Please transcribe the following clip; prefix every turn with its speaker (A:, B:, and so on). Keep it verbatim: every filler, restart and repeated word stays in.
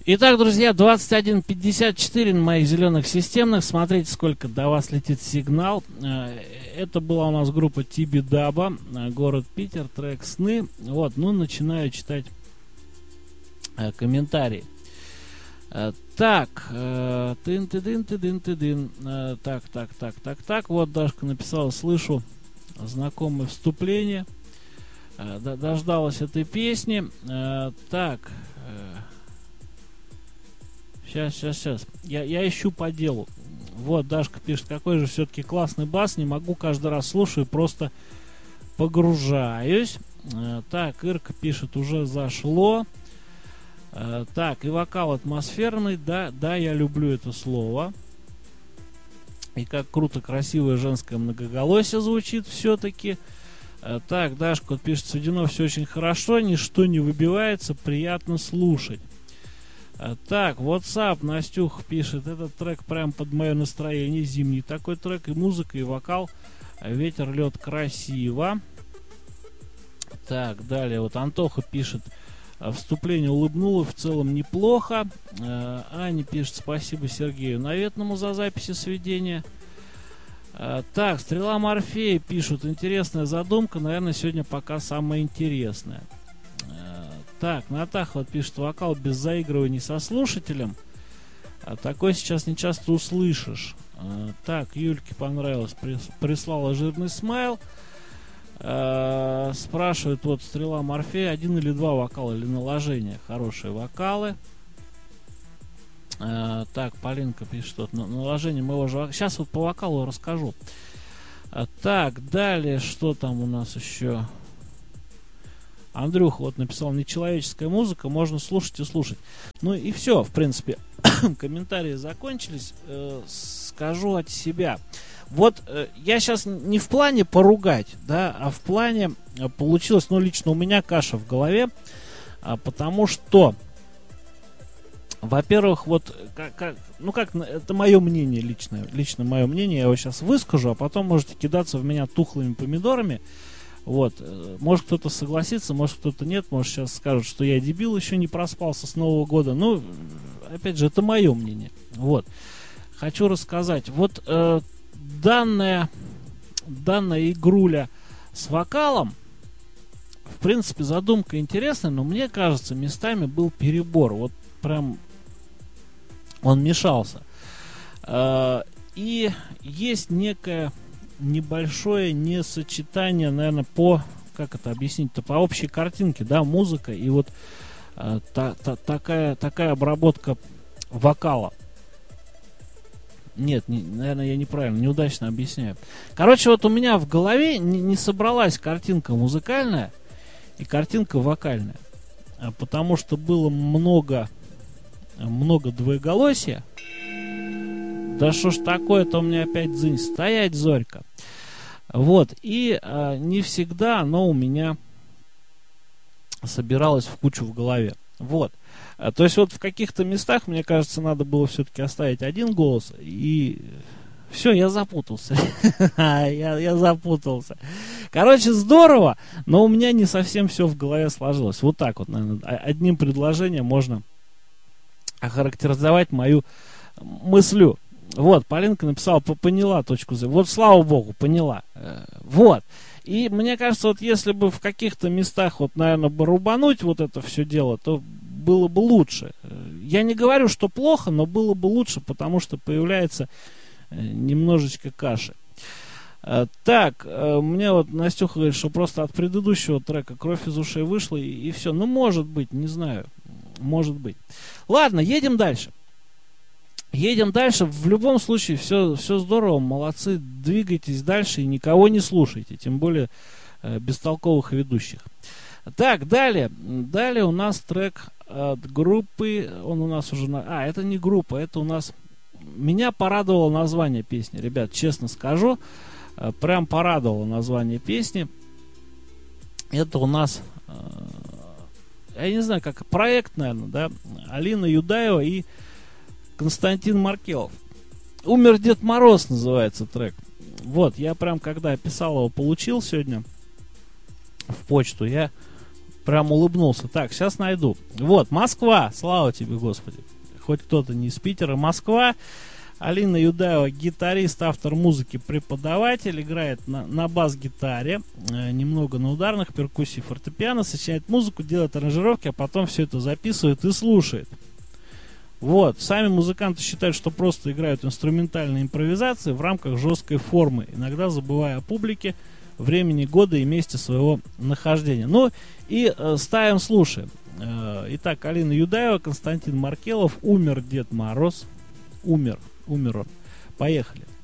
A: Итак, друзья, двадцать один пятьдесят четыре на моих зеленых системных. Смотрите, сколько до вас летит сигнал. Это была у нас группа Тиби Даба, город Питер, трек «Сны». Вот, ну, начинаю читать комментарии. Так, тын-ты-дын-ты-дын-ты-дын. Так, так, так, так, так. Вот Дашка написала: слышу знакомое вступление. Дождалась этой песни. Так. Сейчас, сейчас, сейчас. Я, я ищу по делу. Вот, Дашка пишет: какой же все-таки классный бас. Не могу, каждый раз слушаю, просто погружаюсь. Так, Ирка пишет: уже зашло. Так, и вокал атмосферный. Да, да, я люблю это слово. И как круто, красивое женское многоголосие звучит все-таки. Так, Дашка вот пишет: сведено все очень хорошо, ничто не выбивается, приятно слушать. Так, WhatsApp, Настюх пишет: этот трек прям под мое настроение, зимний такой трек, и музыка, и вокал, ветер, лед, красиво. Так, далее, вот Антоха пишет: вступление улыбнуло, в целом неплохо. Аня пишет: спасибо Сергею Наветному за записи сведения. Так, Стрела Морфея пишут: интересная задумка, наверное, сегодня пока самая интересная. Так, Натаха вот пишет: вокал без заигрываний со слушателем. А такой сейчас не часто услышишь. А, так, Юльке понравилось, прислала жирный смайл. А, спрашивает вот Стрела Морфея: один или два вокала или наложения? Хорошие вокалы. А, так, Полинка пишет: вот, наложение моего же. Сейчас вот по вокалу расскажу. А, так, далее, что там у нас еще? Андрюха вот написал: нечеловеческая музыка, можно слушать и слушать. Ну и все, в принципе. Комментарии закончились. Э, скажу от себя. Вот э, я сейчас не в плане поругать, да, а в плане э, получилось, ну, лично у меня каша в голове. А, потому что, во-первых, вот, как, как, ну как, это мое мнение личное, лично мое мнение, я его сейчас выскажу, а потом можете кидаться в меня тухлыми помидорами. Вот, может кто-то согласится, может кто-то нет, может сейчас скажут, что я дебил, еще не проспался с Нового года. Ну, опять же, это мое мнение. Вот, хочу рассказать. Вот э, данная, данная игруля с вокалом, в принципе, задумка интересная, но мне кажется, местами был перебор. Вот прям он мешался. Э, и есть некая... небольшое несочетание, наверное, по, как это объяснить-то, по общей картинке, да, музыка и вот э, та, та, такая, такая обработка вокала. Нет, не, наверное, я неправильно, неудачно объясняю. Короче, вот у меня в голове не, не собралась картинка музыкальная и картинка вокальная, потому что было много, много двоеголосия. Да что ж такое-то у меня опять дзынь. Стоять, Зорька. Вот. И а, не всегда оно у меня собиралось в кучу в голове. Вот. А, то есть вот в каких-то местах, мне кажется, надо было все-таки оставить один голос. И все, я запутался. я, я запутался. Короче, здорово, но у меня не совсем все в голове сложилось. Вот так вот, наверное, одним предложением можно охарактеризовать мою мыслю. Вот, Полинка написала: поняла точку зрения. Вот, слава богу, поняла. Вот. И мне кажется, вот если бы в каких-то местах, вот, наверное, бы рубануть вот это все дело, то было бы лучше. Я не говорю, что плохо, но было бы лучше, потому что появляется немножечко каши. Так, мне вот Настюха говорит, что просто от предыдущего трека кровь из ушей вышла, и, и все. Ну, может быть, не знаю. Может быть. Ладно, едем дальше. Едем дальше. В любом случае, все, все здорово, молодцы. Двигайтесь дальше и никого не слушайте. Тем более э, бестолковых ведущих. Так, далее. Далее у нас трек от группы. Он у нас уже... На... А, это не группа, это у нас... Меня порадовало название песни. Ребят, честно скажу. Э, прям порадовало название песни. Это у нас... Э, я не знаю, как проект, наверное, да? Алина Юдаева и Константин Маркелов. «Умер Дед Мороз» называется трек. Вот, я прям, когда писал его, получил сегодня в почту, я Прям улыбнулся. Так, сейчас найду. Вот, Москва. Слава тебе, Господи. Хоть кто-то не из Питера. Москва. Алина Юдаева, гитарист, автор музыки, преподаватель. Играет на, на бас-гитаре. Э, немного на ударных, перкуссии, фортепиано. Сочиняет музыку, делает аранжировки, а потом все это записывает и слушает. Вот. Сами музыканты считают, что просто играют инструментальные импровизации в рамках жесткой формы, иногда забывая о публике, времени года и месте своего нахождения. Ну и э, ставим, слушаем. Э, итак, Алина Юдаева, Константин Маркелов, «Умер Дед Мороз». Умер, умер он. Поехали.